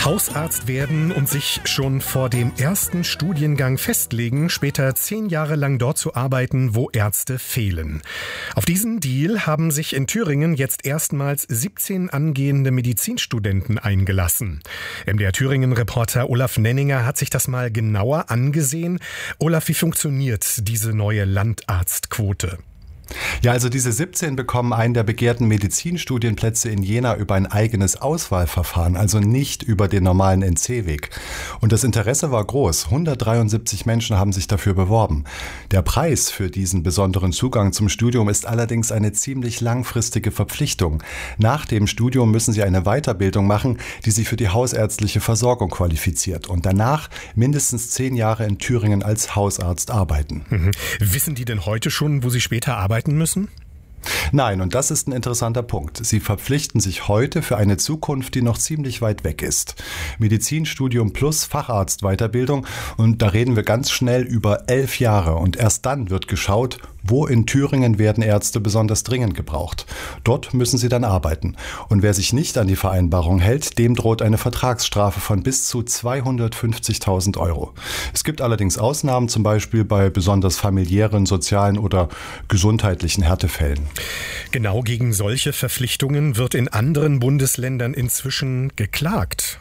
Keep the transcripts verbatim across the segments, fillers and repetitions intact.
Hausarzt werden und sich schon vor dem ersten Studiengang festlegen, später zehn Jahre lang dort zu arbeiten, wo Ärzte fehlen. Auf diesen Deal haben sich in Thüringen jetzt erstmals siebzehn angehende Medizinstudenten eingelassen. M D R Thüringen-Reporter Olaf Nenninger hat sich das mal genauer angesehen. Olaf, wie funktioniert diese neue Landarztquote? Ja, also diese siebzehn bekommen einen der begehrten Medizinstudienplätze in Jena über ein eigenes Auswahlverfahren, also nicht über den normalen N C-Weg. Und das Interesse war groß. hundertdreiundsiebzig Menschen haben sich dafür beworben. Der Preis für diesen besonderen Zugang zum Studium ist allerdings eine ziemlich langfristige Verpflichtung. Nach dem Studium müssen sie eine Weiterbildung machen, die sie für die hausärztliche Versorgung qualifiziert. Und danach mindestens zehn Jahre in Thüringen als Hausarzt arbeiten. Mhm. Wissen die denn heute schon, wo sie später arbeiten müssen? Nein, und das ist ein interessanter Punkt. Sie verpflichten sich heute für eine Zukunft, die noch ziemlich weit weg ist. Medizinstudium plus Facharztweiterbildung, und da reden wir ganz schnell über elf Jahre. Und erst dann wird geschaut, wo in Thüringen werden Ärzte besonders dringend gebraucht. Dort müssen sie dann arbeiten. Und wer sich nicht an die Vereinbarung hält, dem droht eine Vertragsstrafe von bis zu zweihundertfünfzigtausend Euro. Es gibt allerdings Ausnahmen, zum Beispiel bei besonders familiären, sozialen oder gesundheitlichen Härtefällen. Genau gegen solche Verpflichtungen wird in anderen Bundesländern inzwischen geklagt.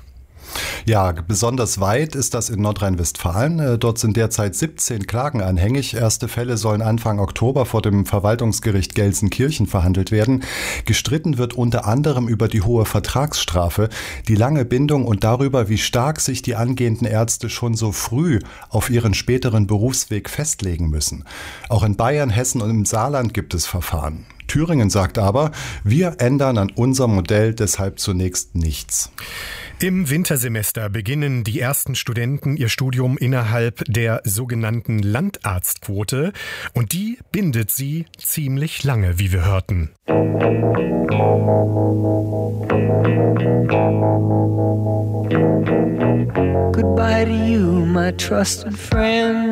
Ja, besonders weit ist das in Nordrhein-Westfalen. Dort sind derzeit siebzehn Klagen anhängig. Erste Fälle sollen Anfang Oktober vor dem Verwaltungsgericht Gelsenkirchen verhandelt werden. Gestritten wird unter anderem über die hohe Vertragsstrafe, die lange Bindung und darüber, wie stark sich die angehenden Ärzte schon so früh auf ihren späteren Berufsweg festlegen müssen. Auch in Bayern, Hessen und im Saarland gibt es Verfahren. Thüringen sagt aber, wir ändern an unserem Modell deshalb zunächst nichts. Im Wintersemester beginnen die ersten Studenten ihr Studium innerhalb der sogenannten Landarztquote, und die bindet sie ziemlich lange, wie wir hörten. Goodbye to you, my trusted friend.